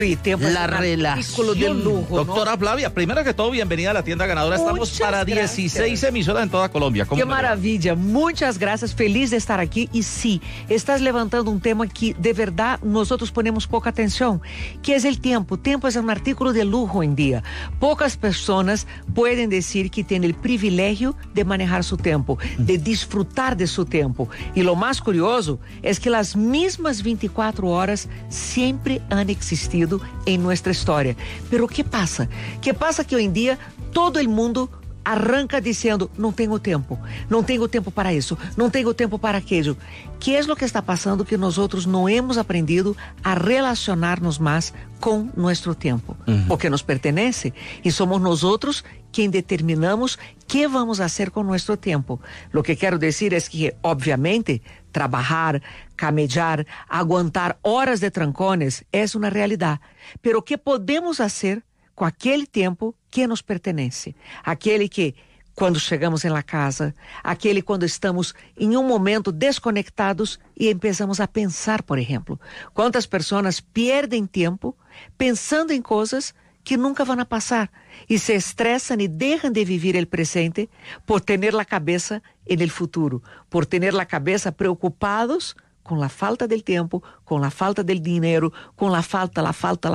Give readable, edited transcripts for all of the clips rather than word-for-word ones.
Y la relación de lujo, doctora, ¿no? Flavia, primero que todo, bienvenida a la tienda ganadora. Estamos Muchas para gracias. 16 emisoras en toda Colombia. Qué maravilla, muchas gracias, feliz de estar aquí. Y sí, estás levantando un tema que de verdad nosotros ponemos poca atención, que es el tiempo. Tiempo es un artículo de lujo hoy en día. Pocas personas pueden decir que tienen el privilegio de manejar su tiempo, de disfrutar de su tiempo. Y lo más curioso es que las mismas 24 horas siempre han existido en nuestra historia. Pero ¿qué pasa? ¿Qué pasa que hoy en día todo el mundo arranca diciendo, no tengo tiempo para eso, no tengo tiempo para aquello? ¿Qué es lo que está pasando? Que nosotros no hemos aprendido a relacionarnos más con nuestro tiempo, porque nos pertenece y somos nosotros quien determinamos qué vamos a hacer con nuestro tiempo. Lo que quiero decir es que, obviamente, trabajar, camellar, aguantar horas de trancones es una realidad, pero ¿qué podemos hacer com aquele tempo que nos pertence? Aquele que, quando chegamos em la casa, aquele quando estamos em um momento desconectados e começamos a pensar, por exemplo. Quantas pessoas perdem tempo pensando em coisas que nunca vão a passar e se estressam e deixam de viver o presente por ter a cabeça no futuro, por ter a cabeça preocupados com a falta del tempo, com a falta del dinheiro, com a falta,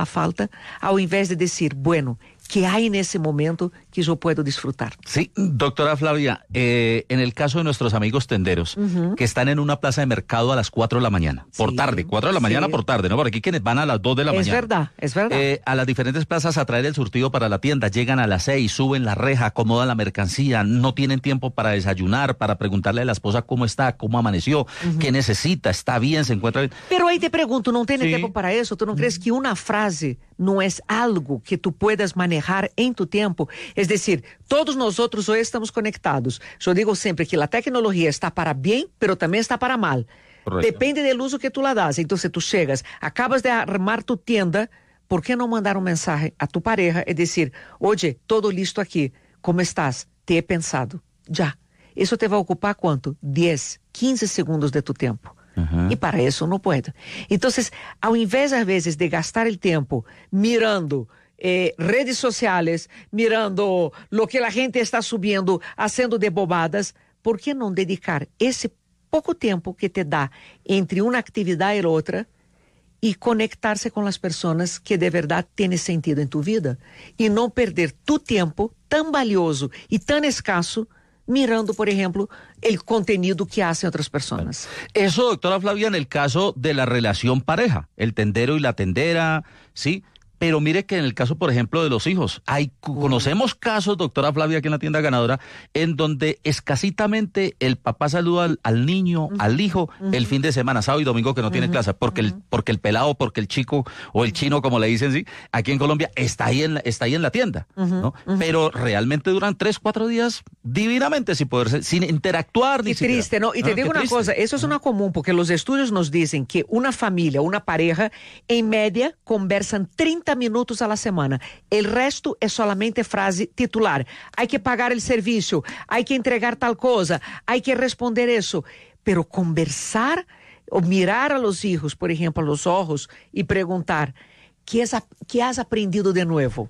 ao invés de dizer, bueno, que hay en ese momento que yo puedo disfrutar. Sí, doctora Flavia, en el caso de nuestros amigos tenderos, que están en una plaza de mercado a las 4 de la mañana, por tarde, 4 de la mañana por tarde, ¿no? Por aquí quienes van a las 2 de la mañana. Es verdad. A las diferentes plazas a traer el surtido para la tienda, llegan a las 6, suben la reja, acomodan la mercancía, no tienen tiempo para desayunar, para preguntarle a la esposa cómo está, cómo amaneció, qué necesita, está bien, se encuentra bien. Pero ahí te pregunto, ¿no tienes tiempo para eso? ¿Tú no crees que una frase no es algo que tú puedas manejar en tu tiempo? Es decir, todos nosotros hoy estamos conectados. Yo digo siempre que la tecnología está para bien, pero también está para mal. Correcto. Depende del uso que tú la das. Entonces tú llegas, acabas de armar tu tienda, ¿por qué no mandar un mensaje a tu pareja y decir, oye, todo listo aquí, ¿cómo estás? Te he pensado. Ya. Eso te va a ocupar ¿cuánto? 10, 15 segundos de tu tiempo. E para isso não puedo. Então, ao invés, às vezes, de gastar o tempo mirando redes sociais, mirando o que a gente está subindo, fazendo de bobadas, por que não dedicar esse pouco tempo que te dá entre uma atividade e outra e conectar-se com as pessoas que de verdade têm sentido em tu vida e não perder tu tempo tão valioso e tão escasso mirando, por ejemplo, el contenido que hacen otras personas. Eso, doctora Flavia, en el caso de la relación pareja, el tendero y la tendera, ¿sí? Pero mire que en el caso, por ejemplo, de los hijos, conocemos casos, doctora Flavia, aquí en la tienda ganadora, en donde escasitamente el papá saluda al niño, al hijo, el fin de semana, sábado y domingo que no tiene clase, porque el pelado, porque el chico o el chino, como le dicen, sí, aquí en Colombia, está ahí en la tienda, ¿no? Pero realmente duran 3, 4 días divinamente sin poder, sin interactuar. Ni siquiera. Triste, ¿no? Y te digo una cosa, eso es una común, porque los estudios nos dicen que una familia, una pareja, en media, conversan 30 minutos a la semana. El resto es solamente frase titular. Hay que pagar el servicio, hay que entregar tal cosa, hay que responder eso. Pero conversar o mirar a los hijos, por ejemplo, a los ojos y preguntar, ¿qué has aprendido de nuevo?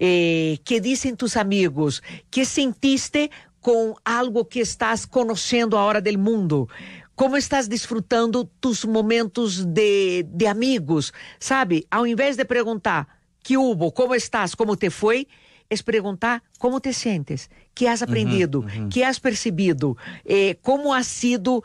¿Qué dicen tus amigos? ¿Qué sentiste con algo que estás conociendo ahora del mundo? Como estás disfrutando tus momentos de amigos, sabe? Ao invés de perguntar que hubo, como estás, como te foi, é perguntar como te sientes, que has aprendido, que has percebido, como ha sido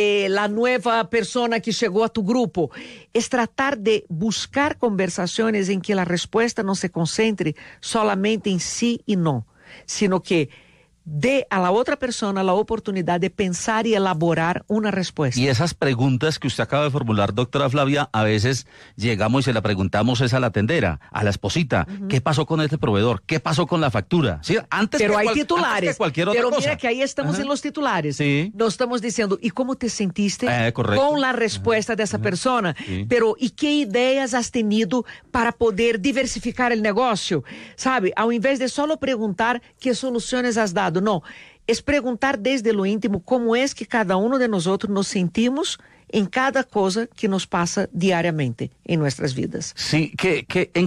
a nova persona que chegou a tu grupo. É tratar de buscar conversações em que a resposta não se concentre solamente em sí e não, sino que dé a la otra persona la oportunidad de pensar y elaborar una respuesta. Y esas preguntas que usted acaba de formular, doctora Flavia, a veces llegamos y se la preguntamos a la tendera, a la esposita, ¿qué pasó con este proveedor? ¿Qué pasó con la factura? ¿Sí? Pero hay titulares, antes que cualquier otra pero cosa. Mira que ahí estamos en los titulares. Sí. Nos estamos diciendo, ¿y cómo te sentiste correcto. con la respuesta de esa persona? Sí. Pero, ¿y qué ideas has tenido para poder diversificar el negocio? ¿Sabe? Ao invés de solo preguntar qué soluciones has dado, no, es preguntar desde lo íntimo cómo es que cada uno de nosotros nos sentimos en cada cosa que nos pasa diariamente en nuestras vidas. Sí, ¿en